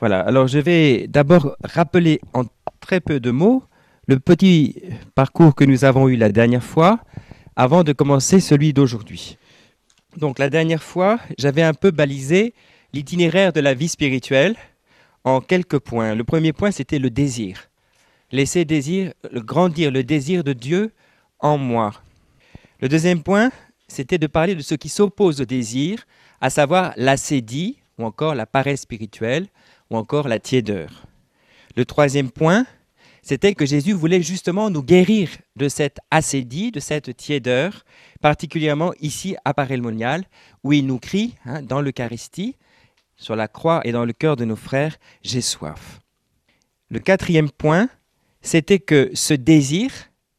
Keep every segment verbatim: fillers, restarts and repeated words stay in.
Voilà, alors je vais d'abord rappeler en très peu de mots le petit parcours que nous avons eu la dernière fois avant de commencer celui d'aujourd'hui. Donc la dernière fois, j'avais un peu balisé l'itinéraire de la vie spirituelle en quelques points. Le premier point, c'était le désir. Laisser désir, grandir le désir de Dieu en moi. Le deuxième point, c'était de parler de ce qui s'oppose au désir, à savoir l'ascédie, ou encore la paresse spirituelle, ou encore la tiédeur. Le troisième point, c'était que Jésus voulait justement nous guérir de cette ascédie, de cette tiédeur, particulièrement ici à Paray-le-Monial, où il nous crie, hein, dans l'Eucharistie, sur la croix et dans le cœur de nos frères, « J'ai soif ». Le quatrième point, c'était que ce désir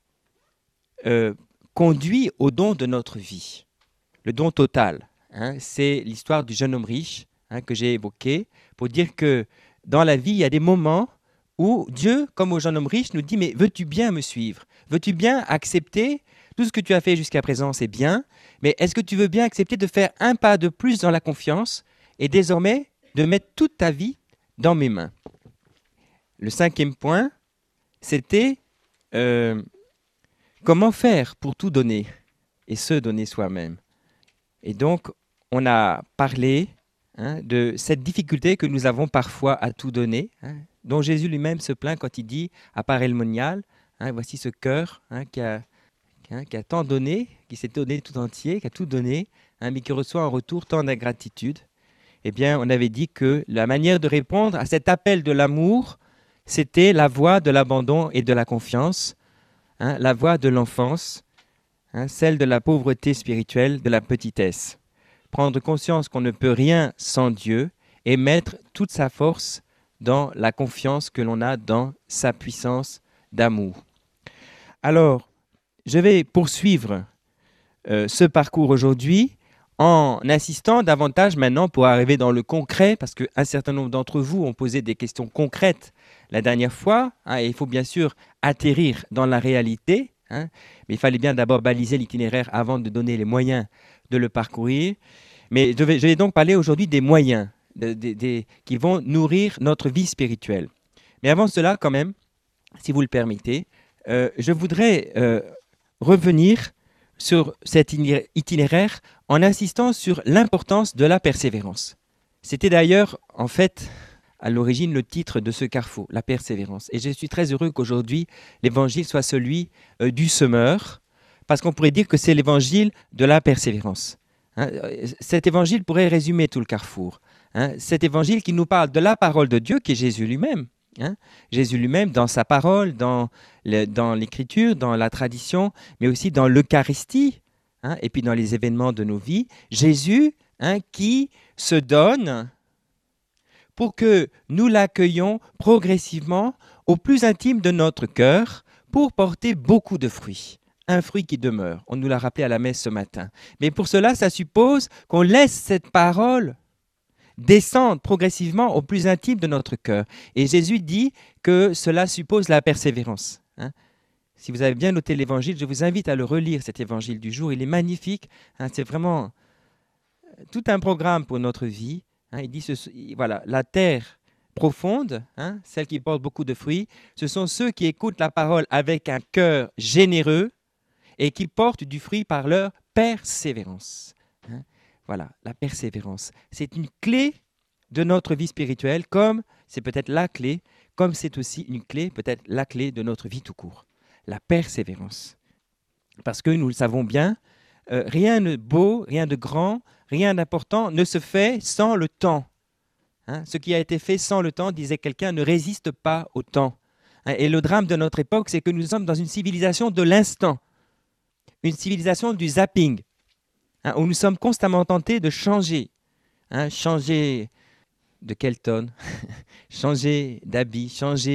euh, conduit au don de notre vie, le don total. Hein, c'est l'histoire du jeune homme riche, hein, que j'ai évoqué, pour dire que dans la vie, il y a des moments où Dieu, comme au jeune homme riche, nous dit « Mais veux-tu bien me suivre? Veux-tu bien accepter tout ce que tu as fait jusqu'à présent, c'est bien, mais est-ce que tu veux bien accepter de faire un pas de plus dans la confiance et désormais de mettre toute ta vie dans mes mains ?» Le cinquième point, c'était euh, comment faire pour tout donner et se donner soi-même. Et donc, on a parlé, hein, de cette difficulté que nous avons parfois à tout donner, hein, dont Jésus lui-même se plaint quand il dit à Paray-le-Monial, hein, voici ce cœur, hein, qui, a, hein, qui a tant donné, qui s'est donné tout entier, qui a tout donné, hein, mais qui reçoit en retour tant d'ingratitude. Eh bien, on avait dit que la manière de répondre à cet appel de l'amour, c'était la voie de l'abandon et de la confiance, hein, la voie de l'enfance, hein, celle de la pauvreté spirituelle, de la petitesse. Prendre conscience qu'on ne peut rien sans Dieu et mettre toute sa force dans la confiance que l'on a dans sa puissance d'amour. Alors, je vais poursuivre euh, ce parcours aujourd'hui en insistant davantage maintenant pour arriver dans le concret, parce qu'un certain nombre d'entre vous ont posé des questions concrètes la dernière fois, hein, et il faut bien sûr atterrir dans la réalité, hein, mais il fallait bien d'abord baliser l'itinéraire avant de donner les moyens de le parcourir. Mais je vais, je vais donc parler aujourd'hui des moyens de, de, de, qui vont nourrir notre vie spirituelle. Mais avant cela, quand même, si vous le permettez, euh, je voudrais euh, revenir sur cet itinéraire en insistant sur l'importance de la persévérance. C'était d'ailleurs, en fait, à l'origine, le titre de ce carrefour, la persévérance. Et je suis très heureux qu'aujourd'hui, l'évangile soit celui euh, du semeur, parce qu'on pourrait dire que c'est l'évangile de la persévérance. Hein, cet évangile pourrait résumer tout le carrefour. Hein, cet évangile qui nous parle de la parole de Dieu, qui est Jésus lui-même. Hein, Jésus lui-même, dans sa parole, dans, le, dans l'écriture, dans la tradition, mais aussi dans l'Eucharistie, hein, et puis dans les événements de nos vies. Jésus, hein, qui se donne pour que nous l'accueillions progressivement au plus intime de notre cœur pour porter beaucoup de fruits. Un fruit qui demeure. On nous l'a rappelé à la messe ce matin. Mais pour cela, ça suppose qu'on laisse cette parole descendre progressivement au plus intime de notre cœur. Et Jésus dit que cela suppose la persévérance. Hein. Si vous avez bien noté l'évangile, je vous invite à le relire, cet évangile du jour. Il est magnifique. Hein. C'est vraiment tout un programme pour notre vie. Hein. Il dit, ce, voilà, la terre profonde, hein, celle qui porte beaucoup de fruits, ce sont ceux qui écoutent la parole avec un cœur généreux et qui portent du fruit par leur persévérance. Hein. Voilà, la persévérance. C'est une clé de notre vie spirituelle, comme c'est peut-être la clé, comme c'est aussi une clé, peut-être la clé de notre vie tout court. La persévérance. Parce que nous le savons bien, euh, rien de beau, rien de grand, rien d'important ne se fait sans le temps. Hein, ce qui a été fait sans le temps, disait quelqu'un, ne résiste pas au temps. Hein, et le drame de notre époque, c'est que nous sommes dans une civilisation de l'instant. Une civilisation du zapping, hein, où nous sommes constamment tentés de changer. Hein, changer de quel tonne, changer d'habit, changer